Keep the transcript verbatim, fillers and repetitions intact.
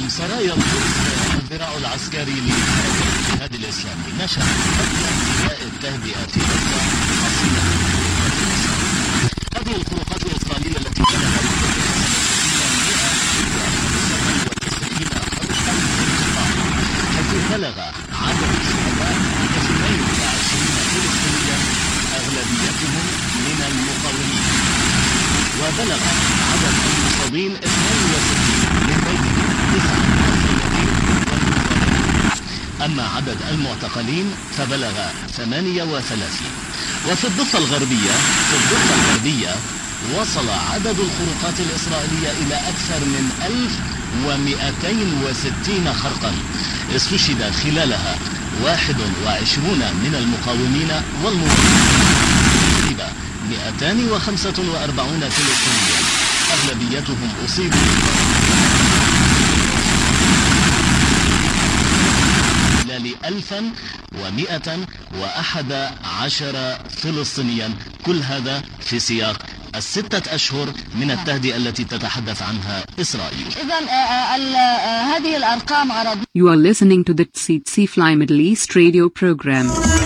سرايا الذراع العسكري لحركة الجهاد الإسلامي نشر قبل انتهاء التهدئة في غزة حصيلة هذه الخروقات الإسرائيلية التي بلغت حيث بلغ عدد الشهداء اثنين وعشرين فلسطينيا أغلبيتهم من المقاومين، وبلغ عدد المصابين اثنين وستين من بينهم تسعة مصابين والمصابين، أما عدد المعتقلين فبلغ ثمانية وثلاثين. وفي الضفة الغربية في الضفة الغربية وصل عدد الخروقات الإسرائيلية إلى أكثر من ألف ومئتين وستين خرقا استشهد خلالها واحد وعشرون من المقاومين والمقاومين، مئتان وخمسة وأربعون فلسطينيا أغلبيتهم أصيبوا خلال ألفا ومئة وأحد عشر فلسطينيا، كل هذا في سياق الستة أشهر من التهدئة التي تتحدث عنها إسرائيل. إذن هذه الأرقام عرض. You are listening to the C C Fly Middle East radio program.